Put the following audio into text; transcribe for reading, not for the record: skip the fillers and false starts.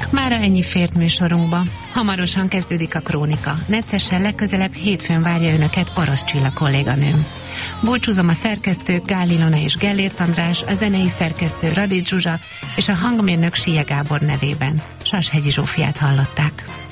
Mára ennyi fért műsorunkba. Hamarosan kezdődik a Krónika. Neccesen legközelebb hétfőn várja önöket Orosz Csilla kolléganőm. Búcsúzom a szerkesztők Gál Ilona és Gellért András, a zenei szerkesztő Radics Zsuzsa és a hangmérnök Sije Gábor nevében. Sashegyi Zsófiát hallották.